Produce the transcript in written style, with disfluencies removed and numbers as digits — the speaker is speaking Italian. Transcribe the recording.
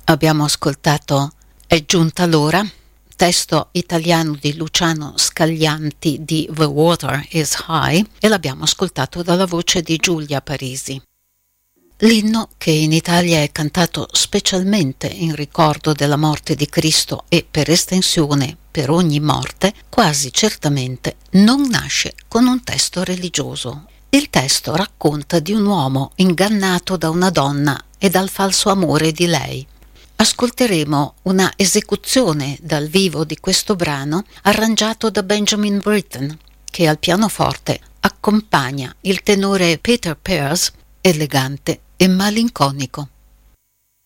Abbiamo ascoltato È giunta l'ora, testo italiano di Luciano Scaglianti di The Water is High, e l'abbiamo ascoltato dalla voce di Giulia Parisi. L'inno, che in Italia è cantato specialmente in ricordo della morte di Cristo e per estensione per ogni morte, quasi certamente non nasce con un testo religioso. Il testo racconta di un uomo ingannato da una donna e dal falso amore di lei. Ascolteremo una esecuzione dal vivo di questo brano arrangiato da Benjamin Britten, che al pianoforte accompagna il tenore Peter Pears, elegante e malinconico.